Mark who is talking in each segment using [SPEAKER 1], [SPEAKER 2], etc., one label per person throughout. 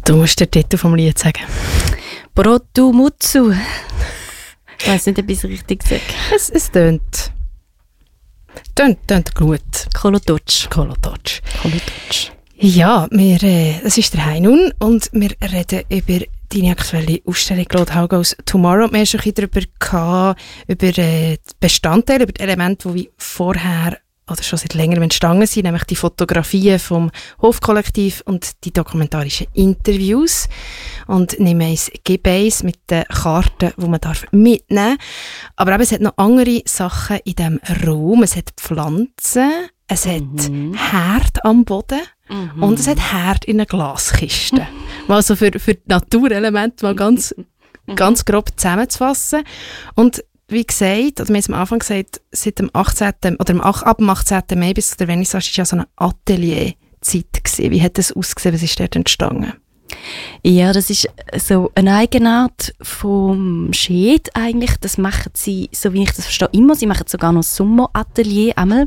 [SPEAKER 1] Du musst den Titel vom Lied sagen.
[SPEAKER 2] Protumutsu. Ich weiss nicht, ob ich es richtig sage.
[SPEAKER 1] Es tönt gut.
[SPEAKER 2] Kolototsch.
[SPEAKER 1] Ja, es ist der Heinun und wir reden über deine aktuelle Ausstellung «Claude How Goes Tomorrow». Wir haben schon ein bisschen darüber über die Bestandteile, über die Elemente, die vorher oder schon seit längerem entstanden sind, nämlich die Fotografien vom Hofkollektiv und die dokumentarischen Interviews. Und nehmen eins G-Base mit den Karten, die man mitnehmen darf. Aber eben, es hat noch andere Sachen in diesem Raum. Es hat Pflanzen, es hat Herd am Boden und es hat Herd in einer Glaskiste. Mal so für die Naturelemente mal ganz grob zusammenzufassen. Und wie gesagt, oder wir haben es am Anfang gesagt, seit dem 18. oder ab dem 18. Mai bis zur Vernissage war ja so eine Atelierzeit gewesen. Wie hat das ausgesehen? Was ist dort entstanden?
[SPEAKER 2] Ja, das ist so eine Eigenart vom Sched eigentlich. Das machen sie, so wie ich das verstehe, immer. Sie machen sogar noch Sommeratelier einmal.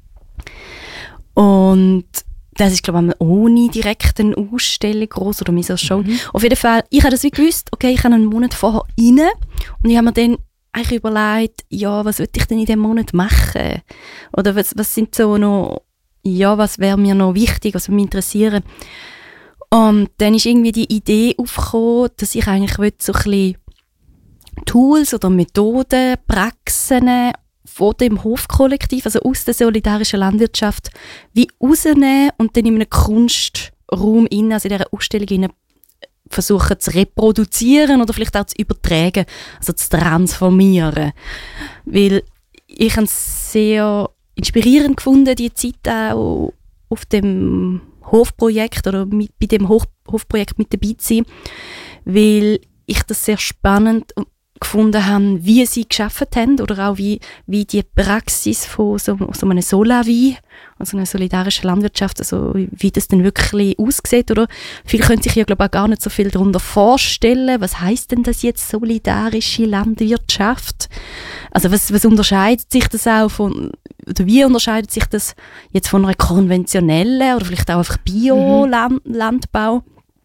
[SPEAKER 2] Und das ist, glaube ich, ohne direkt eine Ausstellung groß oder so Show. Auf jeden Fall, ich habe das wie gewusst, okay, ich habe einen Monat vorher rein und ich habe mir dann eigentlich überlegt, ja, was würde ich denn in diesem Monat machen? Oder was sind so noch, ja, was wäre mir noch wichtig, was würde mich interessieren? Und dann ist irgendwie die Idee aufgekommen, dass ich eigentlich so ein bisschen Tools oder Methoden, Praxen von dem Hofkollektiv, also aus der solidarischen Landwirtschaft, wie rausnehmen und dann in einem Kunstraum also in dieser Ausstellung versuchen zu reproduzieren oder vielleicht auch zu übertragen, also zu transformieren. Weil ich habe es sehr inspirierend gefunden, die Zeit auch auf dem Hofprojekt oder bei dem Hofprojekt mit dabei zu sein, weil ich das sehr spannend gefunden habe, wie sie gearbeitet haben oder auch wie die Praxis von so einem Solavi, also einer solidarischen Landwirtschaft, also wie das denn wirklich aussieht. Oder viele können sich ja, glaube ich, auch gar nicht so viel darunter vorstellen. Was heisst denn das jetzt, solidarische Landwirtschaft? Also was unterscheidet sich das auch von, oder wie unterscheidet sich das jetzt von einer konventionellen oder vielleicht auch einfach Bio-Landbau?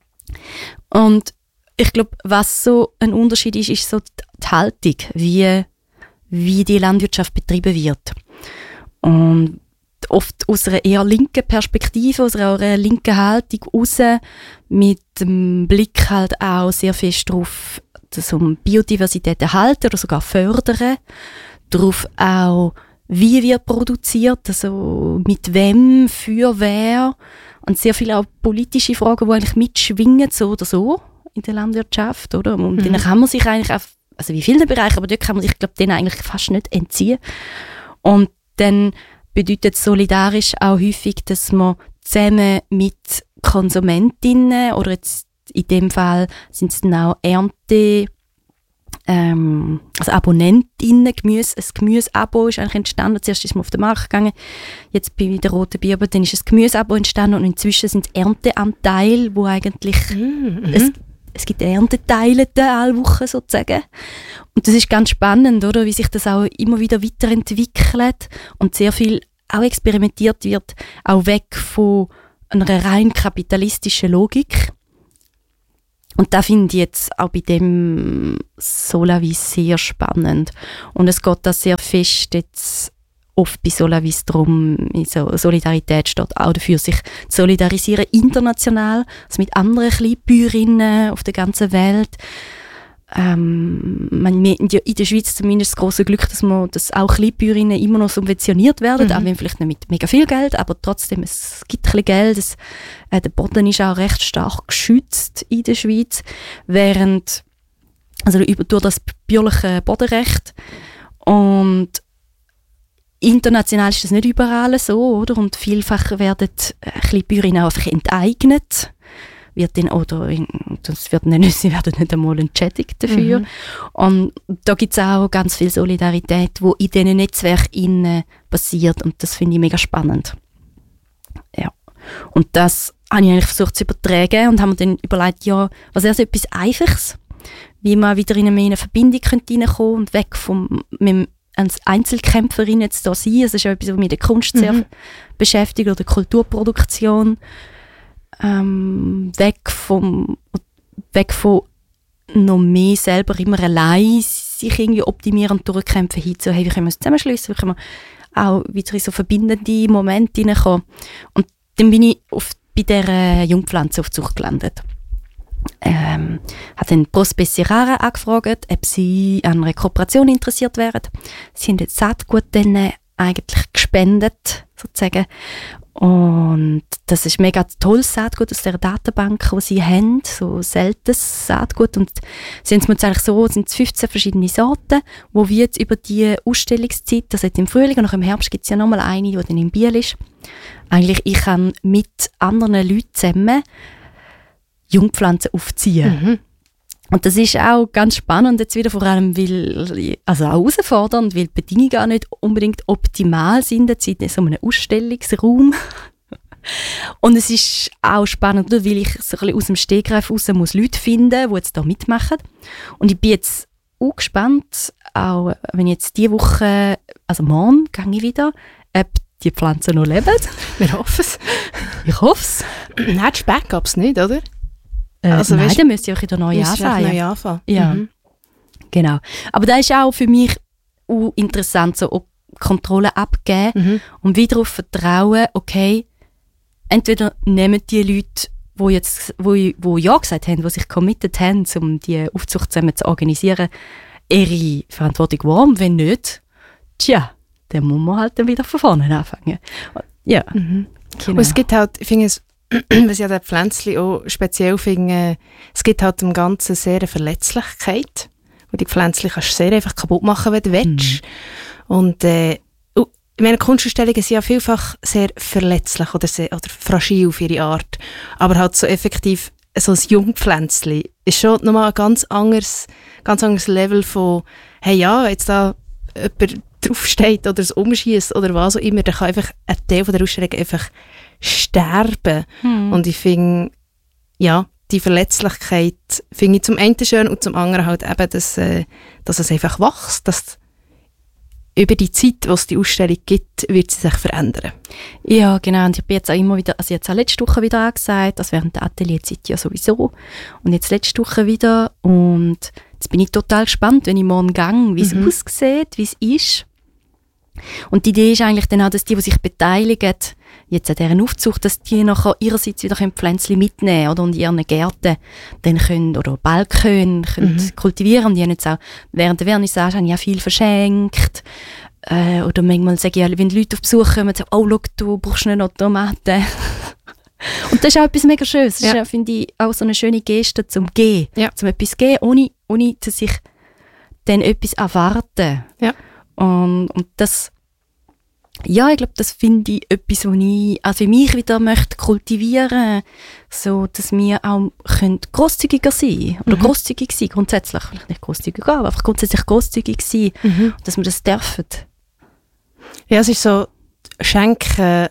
[SPEAKER 2] Und ich glaube, was so ein Unterschied ist so die Haltung, wie die Landwirtschaft betrieben wird. Und oft aus einer eher linken Perspektive, aus einer linken Haltung raus, mit dem Blick halt auch sehr fest darauf, dass Biodiversität erhalten oder sogar fördern, darauf auch, wie wird produziert, also mit wem, für wer, und sehr viele auch politische Fragen, die eigentlich mitschwingen, so oder so, in der Landwirtschaft, oder? Und dann kann man sich eigentlich auf, also wie vielen Bereichen, aber dort kann man sich, glaube ich, denen eigentlich fast nicht entziehen. Und dann bedeutet solidarisch auch häufig, dass man zusammen mit Konsumentinnen oder jetzt in dem Fall sind es dann auch also Abonnentinnen, ein Gemüseabo ist eigentlich entstanden. Zuerst ist man auf den Markt gegangen, jetzt bei der Roten Birbe, dann ist ein Gemüseabo entstanden und inzwischen sind es Ernteanteile, wo eigentlich es gibt Ernteteile alle Wochen sozusagen. Und das ist ganz spannend, oder? Wie sich das auch immer wieder weiterentwickelt und sehr viel auch experimentiert wird, auch weg von einer rein kapitalistischen Logik. Und das finde ich jetzt auch bei dem Solavis sehr spannend. Und es geht da sehr fest jetzt oft bei Solavis darum, Solidarität steht auch dafür, sich zu solidarisieren international, also mit anderen Kleinbäuerinnen auf der ganzen Welt. In der Schweiz zumindest das grosse Glück, dass auch Kleinbäuerinnen immer noch subventioniert werden, auch wenn vielleicht nicht mit mega viel Geld, aber trotzdem, es gibt ein bisschen Geld. Der Boden ist auch recht stark geschützt in der Schweiz, durch das bäuerliche Bodenrecht. Und international ist das nicht überall so, oder? Und vielfach werden Kleinbäuerinnen einfach enteignet. Sie werden nicht einmal entschädigt dafür. Und da gibt es auch ganz viel Solidarität, die in diesen Netzwerken passiert. Und das finde ich mega spannend. Ja. Und das habe ich eigentlich versucht zu übertragen und haben mir dann überlegt, ja, was wäre so etwas Einfaches, wie man wieder in eine Verbindung reinkommen könnte und weg vom als Einzelkämpferin jetzt da sein. Das ist ja etwas, was mich in der Kunst sehr beschäftigt oder Kulturproduktion. Weg weg von noch mehr selber immer allein sich irgendwie optimieren und durchkämpfen hin zu, hey, wie können wir es zusammenschliessen, wie können wir auch wieder in so verbindende Momente hineinkommen. Und dann bin ich bei dieser Jungpflanzenaufzucht gelandet. Hat dann Prospecie Rara angefragt, ob sie an einer Kooperation interessiert wären. Sie haben das Saatgut dann eigentlich gespendet, sozusagen. Und das ist mega tolles Saatgut aus der Datenbank, die sie haben, so seltenes Saatgut. Und sie haben es eigentlich so, es sind 15 verschiedene Sorten, wo wir jetzt über die Ausstellungszeit, das jetzt im Frühling und noch im Herbst gibt es ja nochmal eine, die dann in Biel ist. Eigentlich, ich kann mit anderen Leuten zusammen Jungpflanzen aufziehen. Mhm. Und das ist auch ganz spannend, jetzt wieder vor allem, weil, also auch herausfordernd, weil die Bedingungen auch nicht unbedingt optimal sind, jetzt in so einem Ausstellungsraum. Und es ist auch spannend, weil ich so ein bisschen aus dem Stegreif raus muss Leute finden, die jetzt da mitmachen. Und ich bin jetzt auch gespannt, auch wenn ich jetzt diese Woche, also morgen, gehe ich wieder, ob die Pflanzen noch leben.
[SPEAKER 1] Wir hoffen es.
[SPEAKER 2] Ich hoffe es.
[SPEAKER 1] Hättest du Backups nicht, oder?
[SPEAKER 2] Also, nein, dann müsst ihr auch wieder neu anfangen. Ja, genau. Aber das ist auch für mich auch interessant, so Kontrolle abgeben und wieder darauf vertrauen, okay, entweder nehmen die Leute, die ja gesagt haben, die sich committed haben, um die Aufzucht zusammen zu organisieren, ihre Verantwortung wahr. Und wenn nicht, dann muss man halt dann wieder von vorne anfangen. Ja, genau.
[SPEAKER 1] Und es gibt halt, ich finde es, was ich an den Pflänzchen auch speziell finde, es gibt halt im Ganzen sehr eine Verletzlichkeit. Und die Pflänzchen kannst du sehr einfach kaputt machen, wenn du willst. Und meine Kunstausstellungen sind ja vielfach sehr verletzlich oder fragil auf ihre Art. Aber halt so effektiv, so ein Jungpflänzchen ist schon nochmal ein ganz anderes Level von, hey ja, jetzt da jemand draufsteht oder es umschießt oder was auch immer, dann kann einfach ein Teil von der Ausstellung einfach sterben. Und ich finde, ja, die Verletzlichkeit finde ich zum einen schön und zum anderen halt eben, dass es einfach wächst, dass über die Zeit, die es die Ausstellung gibt, wird sie sich verändern.
[SPEAKER 2] Ja, genau. Und ich bin jetzt auch immer wieder, also jetzt auch letzte Woche wieder angesagt, also während der Atelierzeit ja sowieso. Und jetzt letzte Woche wieder. Und jetzt bin ich total gespannt, wenn ich morgen gehe, wie es aussieht, wie es ist. Und die Idee ist eigentlich dann auch, dass die sich beteiligen, jetzt an deren Aufzucht, dass die nachher ihrerseits wieder Pflänzchen mitnehmen oder und in ihren Gärten dann können, oder Balkone können kultivieren. Und die haben jetzt auch während der Vernissage haben ja viel verschenkt. Oder manchmal sage ich, wenn die Leute auf Besuch kommen, sagen, oh, schau, du brauchst nicht noch Tomaten. Und das ist auch etwas mega Schönes. Das ist, finde ich, auch so eine schöne Geste zum Gehen. Ja. Zum etwas gehen, ohne dass ich dann etwas erwarte. Ja. Und das, ja, ich glaube, das finde ich etwas, was ich also für mich wieder möchte kultivieren, so dass wir auch grosszügiger sein oder grosszügig sein, grundsätzlich, vielleicht nicht grosszügig, aber einfach grundsätzlich grosszügig sein, dass wir das dürfen.
[SPEAKER 1] Ja, es ist so Schenken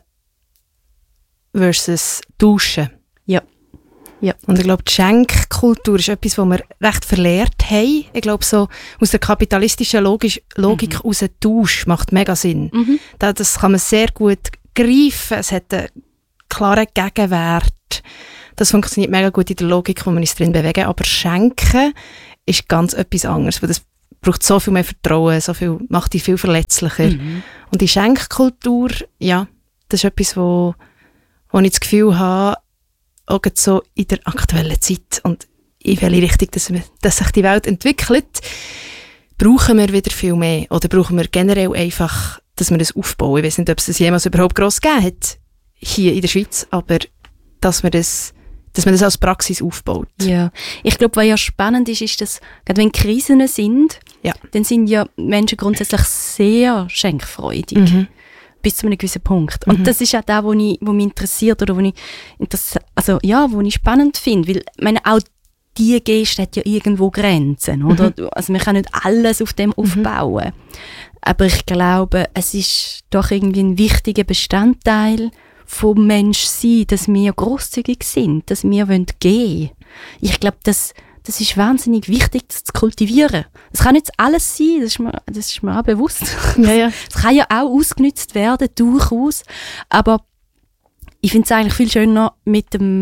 [SPEAKER 1] versus Tauschen. Ja. Ja. Und ich glaube, die Schenkkultur ist etwas, was wir recht verlehrt haben. Ich glaube, so aus der kapitalistischen Logik aus dem Tausch macht mega Sinn. Das kann man sehr gut greifen. Es hat einen klaren Gegenwert. Das funktioniert mega gut in der Logik, wo wir uns drin bewegen. Aber Schenken ist ganz etwas anderes, weil das braucht so viel mehr Vertrauen, macht dich viel verletzlicher. Und die Schenkkultur, ja, das ist etwas, wo ich das Gefühl habe, auch so in der aktuellen Zeit und in welche Richtung dass sich die Welt entwickelt, brauchen wir wieder viel mehr. Oder brauchen wir generell einfach, dass wir das aufbauen. Ich weiß nicht, ob es das jemals überhaupt gross gegeben hat, hier in der Schweiz, aber dass man das als Praxis aufbaut.
[SPEAKER 2] Ja, ich glaube, was ja spannend ist, dass, gerade wenn Krisen sind, dann sind ja Menschen grundsätzlich sehr schenkfreudig. Bis zu einem gewissen Punkt. Und das ist auch das, was mich interessiert oder wo ich spannend finde. Weil, ich meine, auch diese Geste hat ja irgendwo Grenzen, oder? Also, man kann nicht alles auf dem aufbauen. Aber ich glaube, es ist doch irgendwie ein wichtiger Bestandteil vom Menschsein, dass wir grosszügig sind, dass wir gehen wollen. Ich glaube, das ist wahnsinnig wichtig, das zu kultivieren. Es kann nicht alles sein, das ist mir auch bewusst. Es kann ja auch ausgenutzt werden, durchaus. Aber ich finde es eigentlich viel schöner, mit dem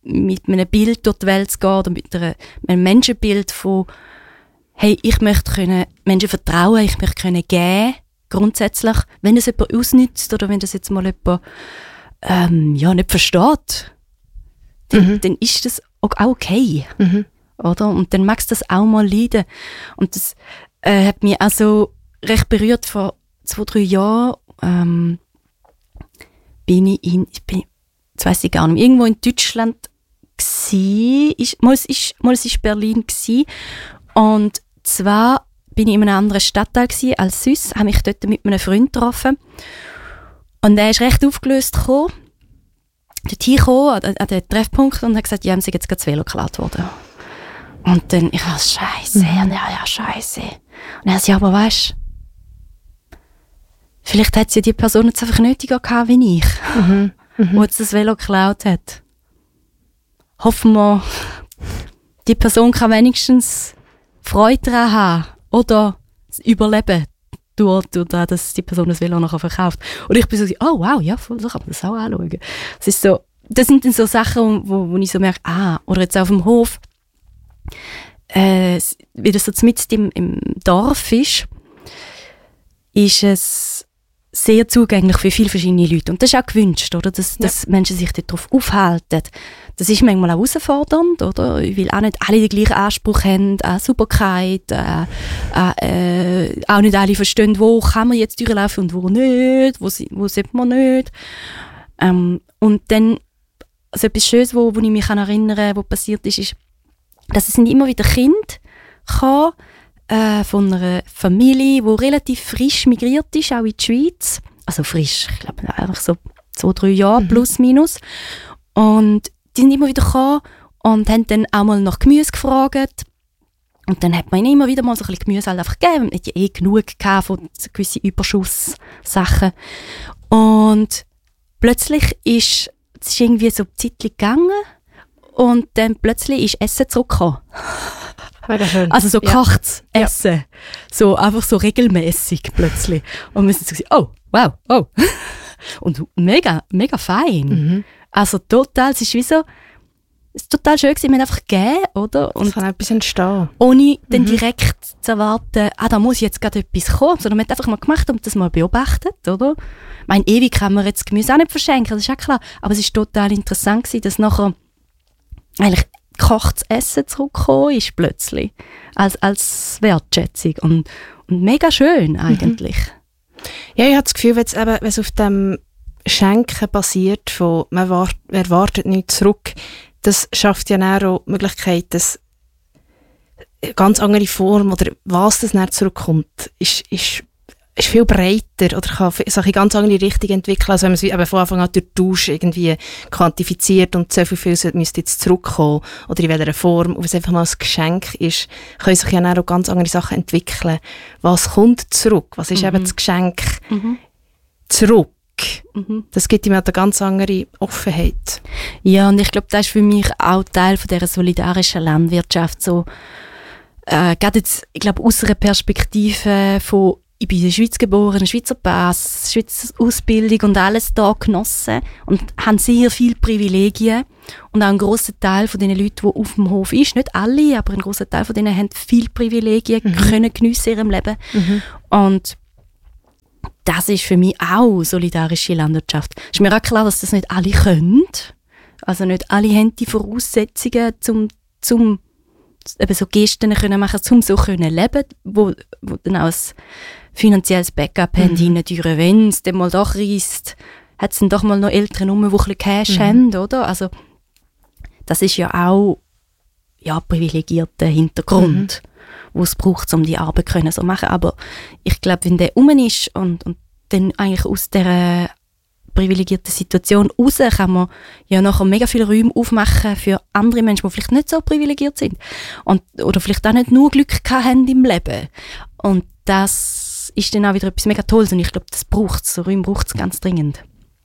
[SPEAKER 2] mit einem Bild durch die Welt zu gehen oder mit einem Menschenbild von hey, ich möchte können Menschen vertrauen, ich möchte können geben, grundsätzlich, wenn das jemand ausnützt oder wenn das jetzt mal jemand nicht versteht, dann ist das auch okay. Oder? Und dann magst du das auch mal leiden. Und das hat mich auch so recht berührt. Vor 2-3 Jahren bin ich jetzt weiss ich gar nicht, irgendwo in Deutschland gsi. Mal es war Berlin gsi. Und zwar bin ich in einem anderen Stadtteil gsi als sonst, habe mich dort mit einem Freund getroffen. Und er ist recht aufgelöst gekommen, dorthin gekommen, an den Treffpunkt, und hat gesagt, ja, ihm sei jetzt gerade das Velo geklaut worden. Und dann, ich dachte, Scheiße, und ja, Scheiße. Und er sagt, ja, aber weißt du, vielleicht hat sie die Person jetzt einfach nötiger gehabt wie ich, die jetzt das Velo geklaut hat. Hoffen wir, die Person kann wenigstens Freude daran haben oder überleben, durch das, dass die Person das Velo nachher verkauft. Und ich bin so, oh wow, ja, voll, so kann man das auch anschauen. Es ist so, das sind dann so Sachen, wo ich so merke, oder jetzt auf dem Hof, wie das so mitten im Dorf ist es sehr zugänglich für viele verschiedene Leute. Und das ist auch gewünscht, oder? Dass Menschen sich darauf aufhalten. Das ist manchmal auch herausfordernd, oder? Weil auch nicht alle den gleichen Anspruch haben an Sauberkeit, auch nicht alle verstehen, wo kann man jetzt durchlaufen und wo nicht, wo sollte man nicht. Und dann, also etwas Schönes, wo ich mich erinnern kann, was passiert ist, dass es sind immer wieder Kinder kam, von einer Familie, die relativ frisch migriert ist, auch in die Schweiz. Also frisch, ich glaube einfach so 2-3 Jahre plus minus. Und die sind immer wieder gekommen und haben dann auch mal nach Gemüse gefragt. Und dann hat man ihnen immer wieder mal so ein bisschen Gemüse halt einfach gegeben. Man hat ja genug gehabt von gewissen Überschusssachen. Und plötzlich ist es irgendwie so ein Zeitchen gegangen und dann plötzlich ist Essen zurückgekommen. Also so gekochtes Essen. So einfach so regelmäßig plötzlich. Und wir sind so gesagt, oh, wow, oh. Und mega, mega fein. Also total, es ist wie so, es ist total schön gewesen, wir haben einfach gegeben, oder? Und
[SPEAKER 1] es kann etwas entstehen.
[SPEAKER 2] Ohne dann direkt zu erwarten, da muss jetzt gerade etwas kommen, sondern man hat einfach mal gemacht und das mal beobachtet, oder? Ich meine, ewig kann man jetzt Gemüse auch nicht verschenken, das ist auch klar. Aber es ist total interessant gewesen, dass nachher eigentlich gekochtes Essen zurückgekommen ist plötzlich, als Wertschätzung. Und mega schön eigentlich.
[SPEAKER 1] Ja, ich habe das Gefühl, wenn es auf dem Schenken basiert, von man erwartet nichts zurück, das schafft ja dann auch die Möglichkeit, dass eine ganz andere Form oder was das dann zurückkommt, ist viel breiter oder kann sich in ganz andere Richtung entwickeln, als wenn man es eben von Anfang an durch Tausch irgendwie quantifiziert und so viel müsste jetzt zurückkommen oder in welcher Form, und wenn es einfach mal ein Geschenk ist, können sich ja dann auch ganz andere Sachen entwickeln. Was kommt zurück? Was ist eben das Geschenk zurück? Das gibt ihm eine ganz andere Offenheit.
[SPEAKER 2] Ja, und ich glaube, das ist für mich auch Teil von dieser solidarischen Landwirtschaft. So, gerade jetzt, ich glaube, aus einer Perspektive von ich bin in der Schweiz geboren, Schweizer Pass, Schweizer Ausbildung und alles da genossen und haben sehr viele Privilegien. Und auch ein grosser Teil von den Leuten, die auf dem Hof ist, nicht alle, aber ein grosser Teil von denen haben viele Privilegien können geniessen in ihrem Leben. Und das ist für mich auch solidarische Landwirtschaft. Es ist mir auch klar, dass das nicht alle können. Also nicht alle haben die Voraussetzungen, zum eben so Gesten können machen, um so können leben, wo dann auch ein finanzielles Backup haben, hindurch, wenn es dann mal doch reisst, hat es dann doch mal noch Eltern rum, die ein bisschen Cash haben, oder? Also das ist ja auch privilegierter Hintergrund, wo es braucht, um die Arbeit können so machen. Aber ich glaube, wenn der rum ist und dann eigentlich aus dieser privilegierten Situation raus kann man ja nachher mega viele Räume aufmachen für andere Menschen, die vielleicht nicht so privilegiert sind oder vielleicht auch nicht nur Glück gehabt haben im Leben. Und das ist dann auch wieder etwas mega Tolles und ich glaube, das braucht es, so Räume braucht es ganz dringend.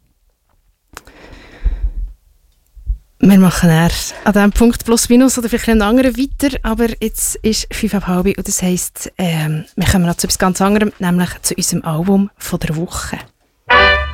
[SPEAKER 1] Wir machen erst an diesem Punkt plus minus oder vielleicht einen anderen weiter, aber jetzt ist 5:30 und das heisst, wir kommen noch zu etwas ganz anderem, nämlich zu unserem Album von der Woche.